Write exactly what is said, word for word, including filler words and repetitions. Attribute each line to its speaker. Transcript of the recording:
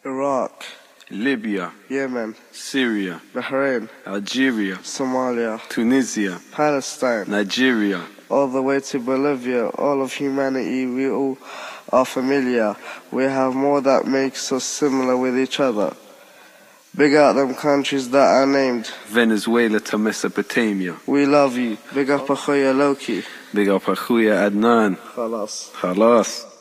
Speaker 1: Iraq,
Speaker 2: Libya,
Speaker 1: Yemen,
Speaker 2: Syria,
Speaker 1: Bahrain,
Speaker 2: Algeria,
Speaker 1: Somalia,
Speaker 2: Tunisia,
Speaker 1: Palestine,
Speaker 2: Nigeria,
Speaker 1: all the way to Bolivia, all of humanity, we all are familiar. We have more that makes us similar with each other. Big out them countries that are named.
Speaker 2: Venezuela to Mesopotamia.
Speaker 1: We love you. Big up Akhuya Loki.
Speaker 2: Big up Akhuya Adnan.
Speaker 1: Khalas.
Speaker 2: Khalas.